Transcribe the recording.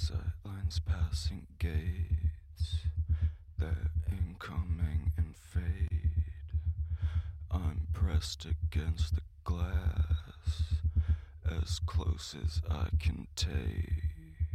Sightlines passing gates, they're incoming and fade. I'm pressed against the glass, as close as I can take.